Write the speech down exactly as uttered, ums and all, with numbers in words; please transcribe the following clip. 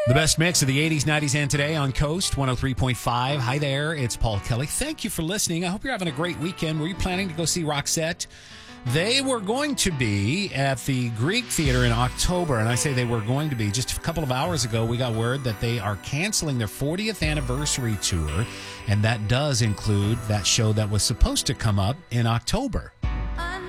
The best mix of the eighties, nineties, and today on Coast one oh three point five. Hi there, it's Paul Kelly. Thank you for listening. I hope you're having a great weekend. Were you planning to go see Roxette? They were going to be at the Greek Theater in October, and I say they were going to be. Just a couple of hours ago, we got word that they are canceling their fortieth anniversary tour, and that does include that show that was supposed to come up in October.